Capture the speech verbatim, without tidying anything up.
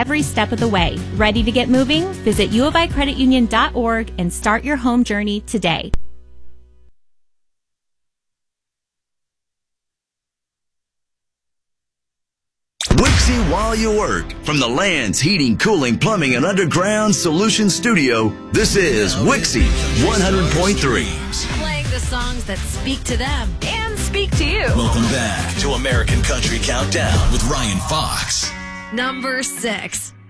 every step of the way. Ready to get moving? Visit u of i credit union dot org and start your home journey today. Wixie while you work. From the Land's Heating, Cooling, Plumbing, and Underground Solutions Studio, this is Wixie one hundred point three. Playing the songs that speak to them and speak to you. Welcome back to American Country Countdown with Ryan Fox. Number six.